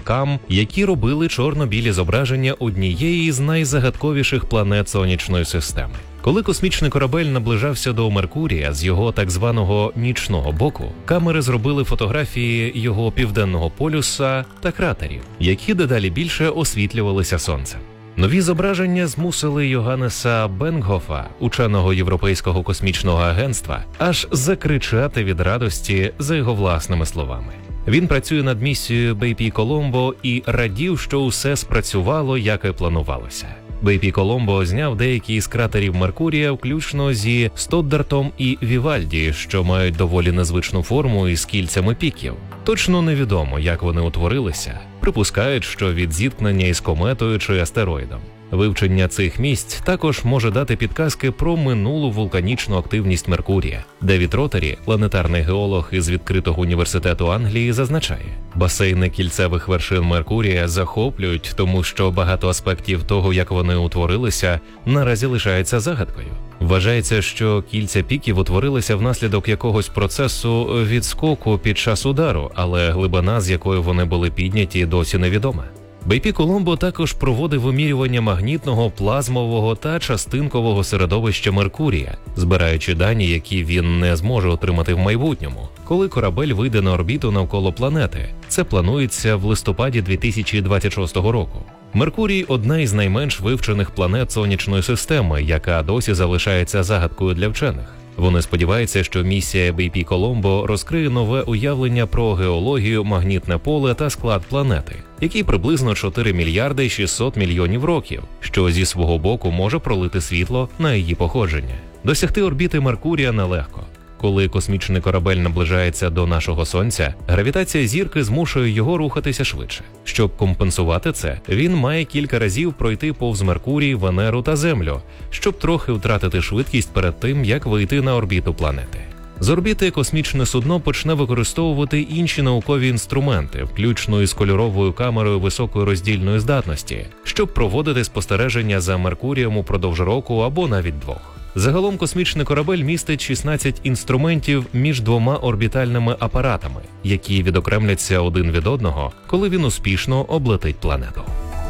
літакам, які робили чорно-білі зображення однієї з найзагадковіших планет сонячної системи. Коли космічний корабель наближався до Меркурія з його так званого нічного боку, камери зробили фотографії його південного полюса та кратерів, які дедалі більше освітлювалися сонцем. Нові зображення змусили Йоганнеса Бенгофа, ученого Європейського космічного агентства, аж закричати від радості за його власними словами. Він працює над місією BP Colombo і радів, що усе спрацювало, як і планувалося. BP Colombo зняв деякі із кратерів Меркурія, включно зі Стоддартом і Вівальді, що мають доволі незвичну форму із кільцями піків. Точно невідомо, як вони утворилися. Припускають, що від зіткнення із кометою чи астероїдом. Вивчення цих місць також може дати підказки про минулу вулканічну активність Меркурія. Девід Ротері, планетарний геолог із відкритого університету Англії, зазначає, басейни кільцевих вершин Меркурія захоплюють, тому що багато аспектів того, як вони утворилися, наразі лишається загадкою. Вважається, що кільця піків утворилися внаслідок якогось процесу відскоку під час удару, але глибина, з якою вони були підняті, досі невідома. BP Colombo також проводив вимірювання магнітного, плазмового та частинкового середовища Меркурія, збираючи дані, які він не зможе отримати в майбутньому, коли корабель вийде на орбіту навколо планети. Це планується в листопаді 2026 року. Меркурій – одна із найменш вивчених планет сонячної системи, яка досі залишається загадкою для вчених. Вони сподіваються, що місія BP Colombo розкриє нове уявлення про геологію, магнітне поле та склад планети, який приблизно 4 мільярди 600 мільйонів років, що зі свого боку може пролити світло на її походження. Досягти орбіти Меркурія нелегко. Коли космічний корабель наближається до нашого Сонця, гравітація зірки змушує його рухатися швидше. Щоб компенсувати це, він має кілька разів пройти повз Меркурій, Венеру та Землю, щоб трохи втратити швидкість перед тим, як вийти на орбіту планети. З орбіти космічне судно почне використовувати інші наукові інструменти, включно із кольоровою камерою високої роздільної здатності, щоб проводити спостереження за Меркурієм упродовж року або навіть двох. Загалом космічний корабель містить 16 інструментів між двома орбітальними апаратами, які відокремляться один від одного, коли він успішно облетить планету.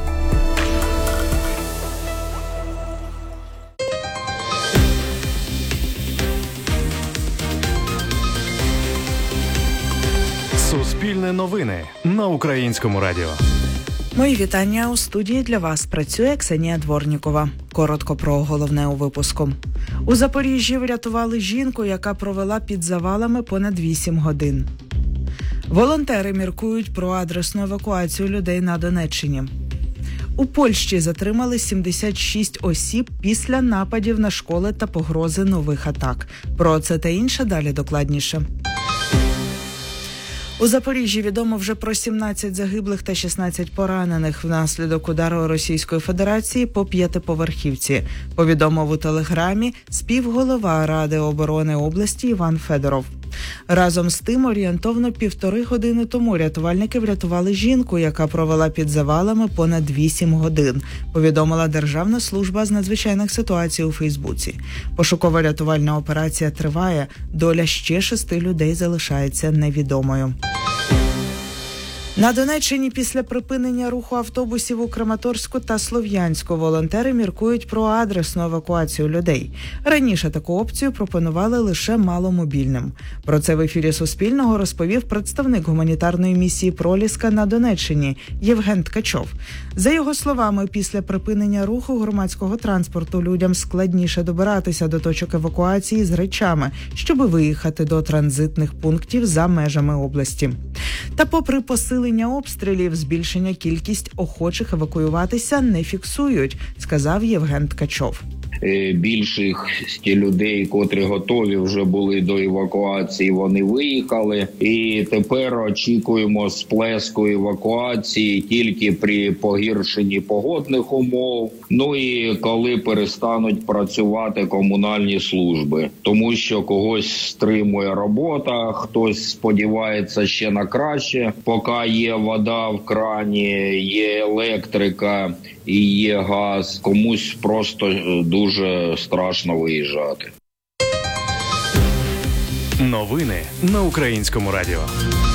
Суспільне новини на Українському радіо. Мої вітання. У студії для вас працює Ксенія Дворнікова. Коротко про головне у випуску. У Запоріжжі врятували жінку, яка провела під завалами понад 8 годин. Волонтери міркують про адресну евакуацію людей на Донеччині. У Польщі затримали 76 осіб після нападів на школи та погрози нових атак. Про це та інше далі докладніше. У Запоріжжі відомо вже про 17 загиблих та 16 поранених внаслідок удару Російської Федерації по п'ятиповерхівці, повідомив у Телеграмі співголова Ради оборони області Іван Федоров. Разом з тим, орієнтовно 1,5 години тому рятувальники врятували жінку, яка провела під завалами понад 8 годин, повідомила Державна служба з надзвичайних ситуацій у Фейсбуці. Пошуково-рятувальна операція триває, доля ще 6 людей залишається невідомою. На Донеччині після припинення руху автобусів у Краматорську та Слов'янську волонтери міркують про адресну евакуацію людей. Раніше таку опцію пропонували лише маломобільним. Про це в ефірі Суспільного розповів представник гуманітарної місії «Проліска» на Донеччині Євген Ткачов. За його словами, після припинення руху громадського транспорту людям складніше добиратися до точок евакуації з речами, щоби виїхати до транзитних пунктів за межами області. Та попри посилення обстрілів, збільшення кількість охочих евакуюватися не фіксують, сказав Євген Ткачов. Більшість людей, котрі готові вже були до евакуації, вони виїхали. І тепер очікуємо сплеску евакуації тільки при погіршенні погодних умов. Ну і коли перестануть працювати комунальні служби. Тому що когось стримує робота, хтось сподівається ще на краще. Поки є вода в крані, є електрика і є газ, комусь просто дуже страшно виїжджати. Новини на Українському радіо.